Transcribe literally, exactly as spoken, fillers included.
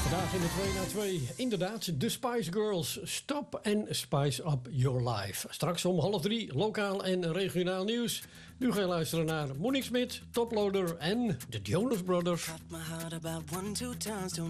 Vandaag in de twee na twee. Inderdaad, de Spice Girls. Stop and spice up your life. Straks om half drie, lokaal en regionaal nieuws. Nu ga je luisteren naar Monique Smit, Toploader en de Jonas Brothers.